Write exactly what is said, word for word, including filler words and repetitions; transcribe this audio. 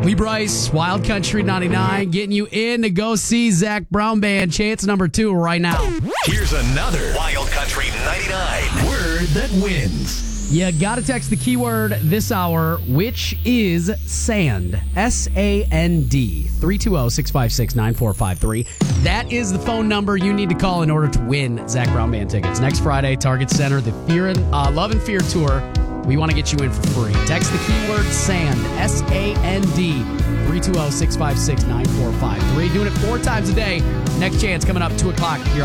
Lee Bryce, Wild Country ninety-nine, getting you in to go see Zach Brown Band. Chance number two right now. Here's another Wild Country ninety-nine word that wins. You got to text the keyword this hour, which is sand. S A N D. three two zero, six five six, nine four five three. That is the phone number you need to call in order to win Zach Brown Band tickets. Next Friday, Target Center, the Fear and, uh, Love and Fear Tour. We want to get you in for free. Text the keyword sand. S A N D. three two zero, six five six, nine four five three. Doing it four times a day. Next chance coming up, two o'clock here